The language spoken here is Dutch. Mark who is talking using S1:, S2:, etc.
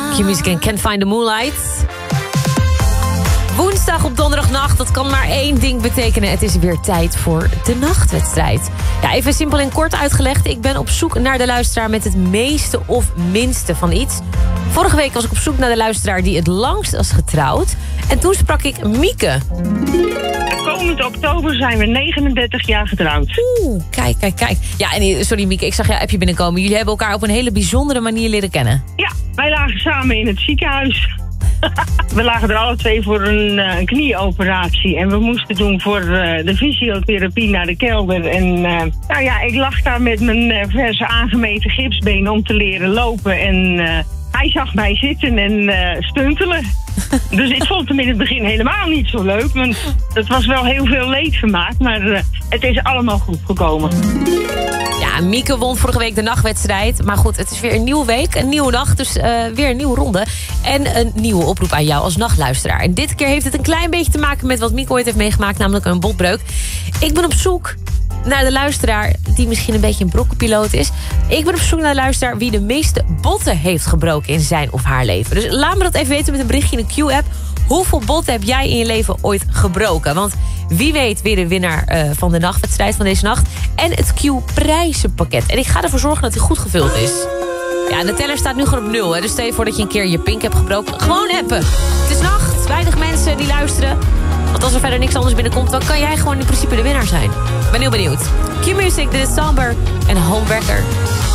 S1: Q-Music en Can't Find the Moonlight. Woensdag op donderdagnacht, dat kan maar één ding betekenen. Het is weer tijd voor de nachtwedstrijd. Ja, even simpel en kort uitgelegd. Ik ben op zoek naar de luisteraar met het meeste of minste van iets. Vorige week was ik op zoek naar de luisteraar die het langst was getrouwd. En toen sprak ik Mieke.
S2: Komend oktober zijn we 39 jaar getrouwd.
S1: Oeh, kijk. Ja, en sorry Mieke, ik zag je appje binnenkomen. Jullie hebben elkaar op een hele bijzondere manier leren kennen.
S2: Ja, wij lagen samen in het ziekenhuis. We lagen er alle twee voor een knieoperatie. En we moesten doen voor de fysiotherapie naar de kelder. En ik lag daar met mijn verse aangemeten gipsbeen om te leren lopen. En hij zag mij zitten en stuntelen. Dus ik vond hem in het begin helemaal niet zo leuk. Want het was wel heel veel leedvermaak. Maar het is allemaal goed gekomen.
S1: Ja, Mieke won vorige week de nachtwedstrijd. Maar goed, het is weer een nieuwe week, een nieuwe nacht. Dus weer een nieuwe ronde. En een nieuwe oproep aan jou als nachtluisteraar. En dit keer heeft het een klein beetje te maken met wat Mieke ooit heeft meegemaakt. Namelijk een botbreuk. Ik ben op zoek naar de luisteraar die misschien een beetje een brokkenpiloot is. Ik ben op zoek naar de luisteraar wie de meeste botten heeft gebroken in zijn of haar leven. Dus laat me dat even weten met een berichtje in de Q-app. Hoeveel botten heb jij in je leven ooit gebroken? Want wie weet weer de winnaar van de nachtwedstrijd van deze nacht. En het Q-prijzenpakket. En ik ga ervoor zorgen dat hij goed gevuld is. Ja, de teller staat nu gewoon op 0. Hè? Dus stel je voor dat je een keer je pink hebt gebroken. Gewoon appen. Het is nacht, weinig mensen die luisteren. Want als er verder niks anders binnenkomt, dan kan jij gewoon in principe de winnaar zijn. Ik ben heel benieuwd. Q-Music, dit is Samber en Homewrecker.